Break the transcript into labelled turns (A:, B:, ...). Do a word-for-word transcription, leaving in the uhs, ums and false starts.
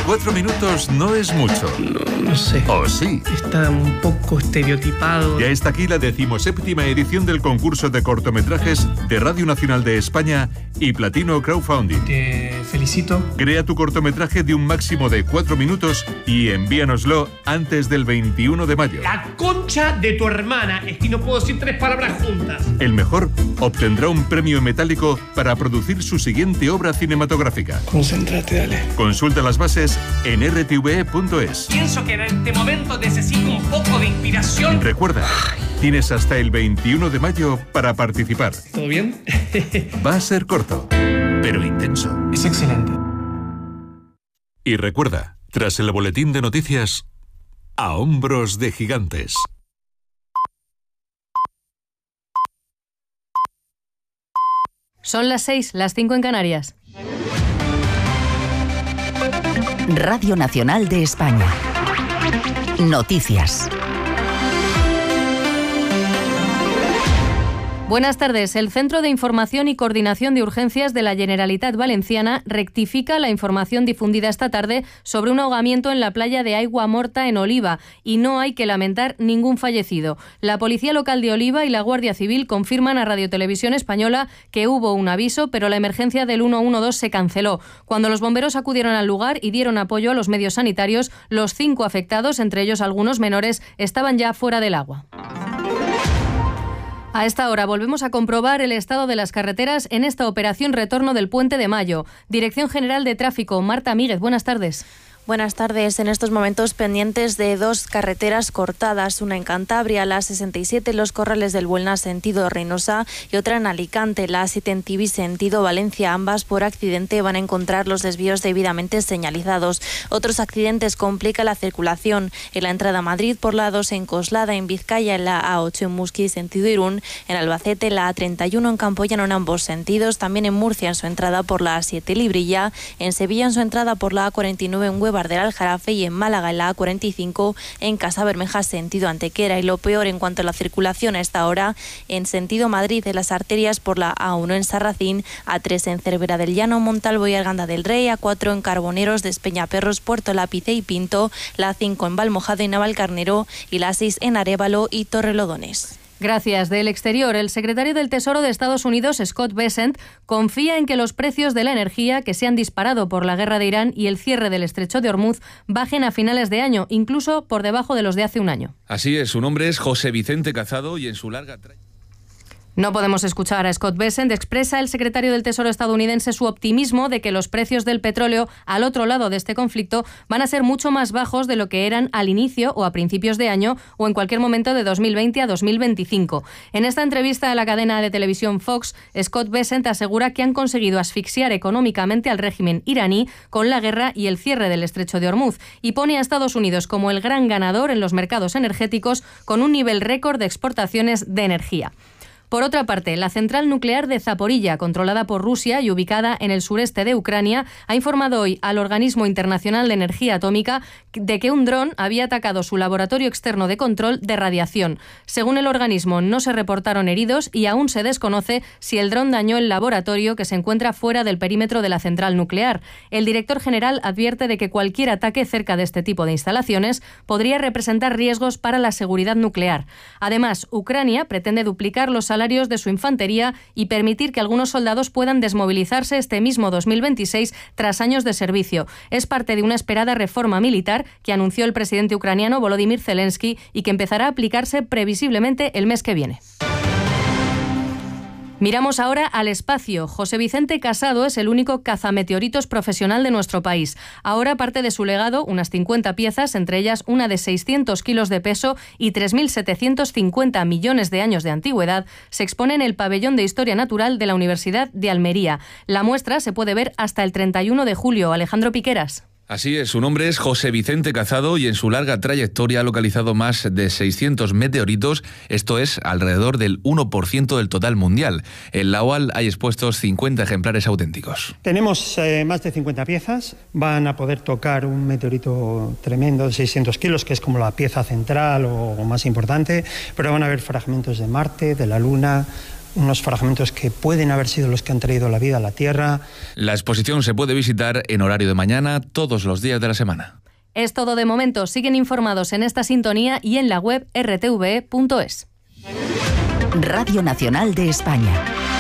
A: Cuatro minutos no es mucho.
B: No, no sé.
A: ¿O sí?
B: Está un poco estereotipado.
A: Ya está aquí la decimoséptima edición del concurso de cortometrajes de Radio Nacional de España y Platino Crowdfunding.
B: Te felicito.
A: Crea tu cortometraje de un máximo de cuatro minutos y envíanoslo antes del veintiuno de mayo.
B: La concha de tu hermana. Es que no puedo decir tres palabras juntas.
A: El mejor obtendrá un premio metálico para producir su siguiente obra cinematográfica.
B: Concéntrate, dale.
A: Consulta las bases en r t v e punto es.
B: Pienso que en este momento necesito un poco de inspiración.
A: Recuerda, tienes hasta el veintiuno de mayo para participar.
B: ¿Todo bien?
A: Va a ser corto, pero intenso.
B: Es excelente.
A: Y recuerda, tras el boletín de noticias, a hombros de gigantes.
C: Son las seis, las cinco en Canarias.
D: Radio Nacional de España. Noticias.
C: Buenas tardes. El Centro de Información y Coordinación de Urgencias de la Generalitat Valenciana rectifica la información difundida esta tarde sobre un ahogamiento en la playa de Aiguamorta en Oliva y no hay que lamentar ningún fallecido. La Policía Local de Oliva y la Guardia Civil confirman a Radio Televisión Española que hubo un aviso, pero la emergencia del uno uno dos se canceló. Cuando los bomberos acudieron al lugar y dieron apoyo a los medios sanitarios, los cinco afectados, entre ellos algunos menores, estaban ya fuera del agua. A esta hora volvemos a comprobar el estado de las carreteras en esta operación retorno del Puente de Mayo. Dirección General de Tráfico, Marta Míguez, buenas tardes.
E: Buenas tardes. En estos momentos pendientes de dos carreteras cortadas, una en Cantabria, la sesenta y siete, Los Corrales del Buelna, sentido Reynosa, y otra en Alicante, la siete en Tibi, sentido Valencia. Ambas por accidente van a encontrar los desvíos debidamente señalizados. Otros accidentes complican la circulación en la entrada a Madrid por la dos en Coslada, en Vizcaya, en la A ocho en Musqui, sentido Irún, en Albacete, la A treinta y uno en Campoyano en ambos sentidos, también en Murcia en su entrada por la A siete Librilla, en Sevilla en su entrada por la A cuarenta y nueve en Hueva del Aljarafe y en Málaga en la A cuarenta y cinco en Casa Bermeja sentido Antequera. Y lo peor en cuanto a la circulación a esta hora en sentido Madrid en las arterias por la A uno en Sarracín, A tres en Cervera del Llano, Montalvo y Arganda del Rey, A cuatro en Carboneros, Despeñaperros, Puerto Lápice y Pinto, la A cinco en Valmojado y Navalcarnero y la A seis en Arévalo y Torrelodones.
C: Gracias. Del exterior, el secretario del Tesoro de Estados Unidos, Scott Bessent, confía en que los precios de la energía, que se han disparado por la guerra de Irán y el cierre del estrecho de Hormuz, bajen a finales de año, incluso por debajo de los de hace un año.
F: Así es, su nombre es José Vicente Cazado y en su larga trayectoria...
C: No podemos escuchar a Scott Bessent. Expresa el secretario del Tesoro estadounidense su optimismo de que los precios del petróleo al otro lado de este conflicto van a ser mucho más bajos de lo que eran al inicio o a principios de año o en cualquier momento de dos mil veinte a dos mil veinticinco. En esta entrevista a la cadena de televisión Fox, Scott Bessent asegura que han conseguido asfixiar económicamente al régimen iraní con la guerra y el cierre del estrecho de Hormuz y pone a Estados Unidos como el gran ganador en los mercados energéticos con un nivel récord de exportaciones de energía. Por otra parte, la central nuclear de Zaporilla, controlada por Rusia y ubicada en el sureste de Ucrania, ha informado hoy al Organismo Internacional de Energía Atómica de que un dron había atacado su laboratorio externo de control de radiación. Según el organismo, no se reportaron heridos y aún se desconoce si el dron dañó el laboratorio que se encuentra fuera del perímetro de la central nuclear. El director general advierte de que cualquier ataque cerca de este tipo de instalaciones podría representar riesgos para la seguridad nuclear. Además, Ucrania pretende duplicar los salarios de su infantería y permitir que algunos soldados puedan desmovilizarse este mismo dos mil veintiséis tras años de servicio. Es parte de una esperada reforma militar que anunció el presidente ucraniano Volodymyr Zelensky y que empezará a aplicarse previsiblemente el mes que viene. Miramos ahora al espacio. José Vicente Casado es el único cazameteoritos profesional de nuestro país. Ahora parte de su legado, unas cincuenta piezas, entre ellas una de seiscientos kilos de peso y tres mil setecientos cincuenta millones de años de antigüedad, se expone en el Pabellón de Historia Natural de la Universidad de Almería. La muestra se puede ver hasta el treinta y uno de julio. Alejandro Piqueras.
F: Así es, su nombre es José Vicente Cazado y en su larga trayectoria ha localizado más de seiscientos meteoritos, esto es alrededor del uno por ciento del total mundial. En la O A L hay expuestos cincuenta ejemplares auténticos.
G: Tenemos eh, más de cincuenta piezas, van a poder tocar un meteorito tremendo de seiscientos kilos, que es como la pieza central o, o más importante, pero van a haber fragmentos de Marte, de la Luna, unos fragmentos que pueden haber sido los que han traído la vida a la Tierra.
F: La exposición se puede visitar en horario de mañana todos los días de la semana.
C: Es todo de momento. Siguen informados en esta sintonía y en la web r t v e punto es.
D: Radio Nacional de España.